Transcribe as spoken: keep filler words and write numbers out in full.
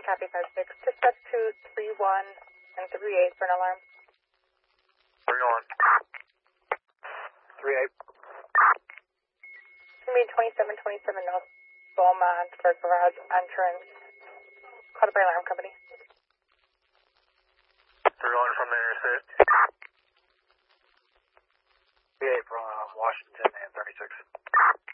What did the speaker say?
copy five six. Dispatch two three one and three eight for an alarm. Bring on. three eight. It's going to be twenty-seven twenty-seven North Beaumont for garage entrance. Call the alarm company. three one from the interstate. three eight from uh, Washington and thirty-six.